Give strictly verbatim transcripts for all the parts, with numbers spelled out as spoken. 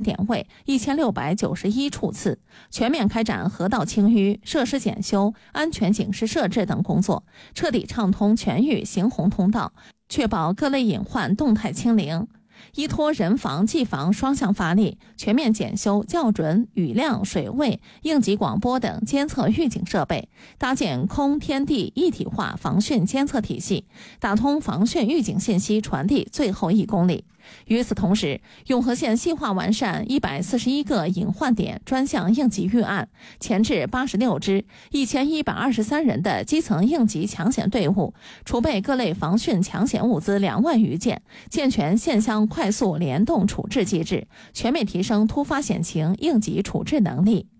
点位一千六百九十一处次，全面开展河道清淤、设施检修、安全警示设置等工作，彻底畅通全域行洪通道，确保各类隐患动态清零。依托人防技防双向发力，全面检修校准雨量、水位、应急广播等监测预警设备，搭建空天地一体化防汛监测体系，打通防汛预警信息传递最后一公里。与此同时，永和县细化完善一百四十一个隐患点专项应急预案，前置八十六支一千一百二十三人的基层应急抢险队伍，储备各类防汛抢险物资两万余件，健全县乡快速联动处置机制，全面提升突发险情应急处置能力。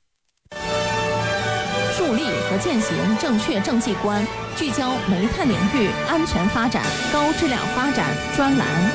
树立和践行正确政绩观，聚焦煤炭领域安全发展、高质量发展专栏。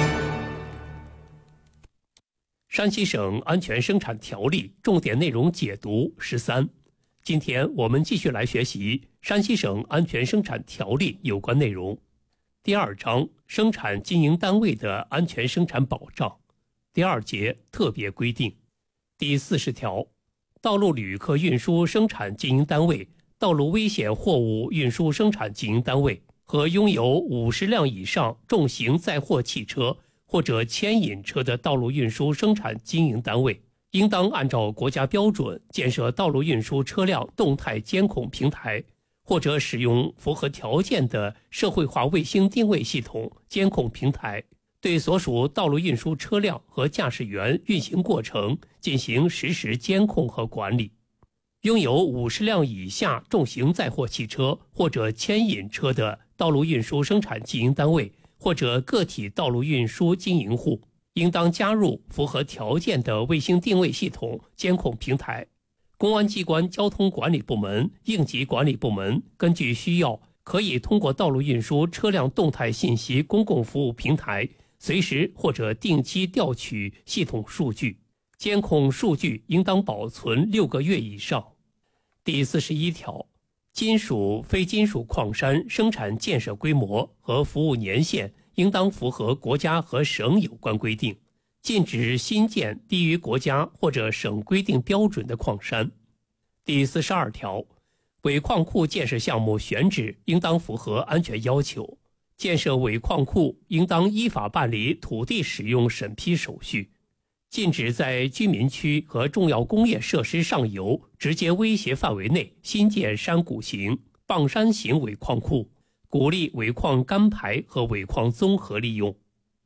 山西省安全生产条例重点内容解读十三。今天我们继续来学习山西省安全生产条例有关内容。第二章生产经营单位的安全生产保障，第二节特别规定。第四十条，道路旅客运输生产经营单位、道路危险货物运输生产经营单位和拥有五十辆以上重型载货汽车或者牵引车的道路运输生产经营单位，应当按照国家标准建设道路运输车辆动态监控平台，或者使用符合条件的社会化卫星定位系统监控平台，对所属道路运输车辆和驾驶员运行过程进行实时监控和管理。拥有五十辆以下重型载货汽车或者牵引车的道路运输生产经营单位或者个体道路运输经营户，应当加入符合条件的卫星定位系统监控平台。公安机关交通管理部门、应急管理部门根据需要，可以通过道路运输车辆动态信息公共服务平台随时或者定期调取系统数据，监控数据应当保存六个月以上。第四十一条，金属、非金属矿山生产建设规模和服务年限应当符合国家和省有关规定，禁止新建低于国家或者省规定标准的矿山。第四十二条，伪矿库建设项目选址应当符合安全要求，建设伪矿库应当依法办理土地使用审批手续，禁止在居民区和重要工业设施上游直接威胁范围内新建山谷型、傍山型伪矿库，鼓励伪矿干排和伪矿综合利用。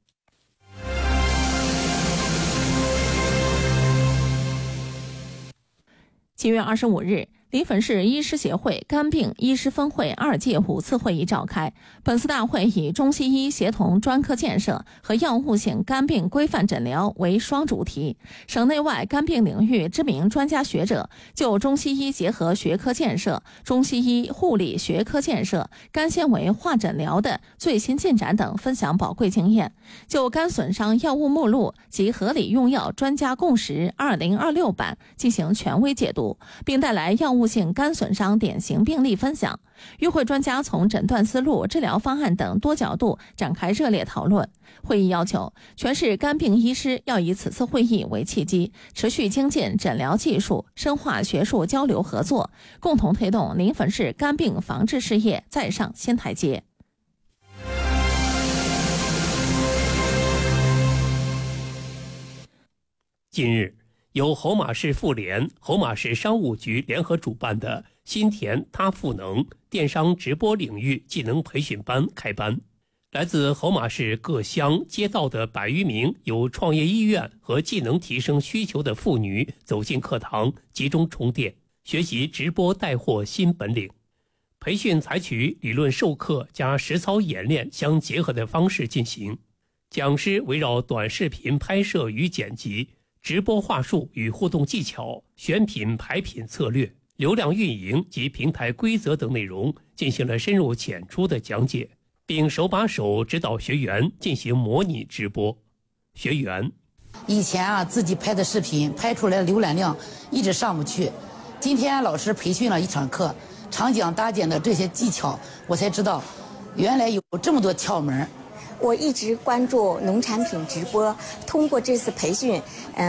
七月二十五日，临汾市医师协会肝病医师分会二届五次会议召开。本次大会以中西医协同专科建设和药物性肝病规范诊疗为双主题，省内外肝病领域知名专家学者就中西医结合学科建设、中西医护理学科建设、肝纤维化诊疗的最新进展等分享宝贵经验，就肝损伤药物目录及合理用药专家共识二零二六版进行权威解读，并带来药物性肝损伤典型病例分享。与会专家从诊断思路、治疗方案等多角度展开热烈讨论。会议要求，全市肝病医师要以此次会议为契机，持续精进诊疗技术，深化学术交流合作，共同推动临汾市肝病防治事业再上新台阶。 近日，由侯马市妇联、侯马市商务局联合主办的新田他赋能电商直播领域技能培训班开班。来自侯马市各乡街道的百余名有创业意愿和技能提升需求的妇女走进课堂，集中充电，学习直播带货新本领。培训采取理论授课加实操演练相结合的方式进行，讲师围绕短视频拍摄与剪辑、直播话术与互动技巧、选品排品策略、流量运营及平台规则等内容进行了深入浅出的讲解，并手把手指导学员进行模拟直播。学员： 以前啊，自己拍的视频拍出来浏览量一直上不去，今天老师培训了一场课，长讲搭建的这些技巧，我才知道原来有这么多窍门。 我一直关注农产品直播，通过这次培训，嗯、呃。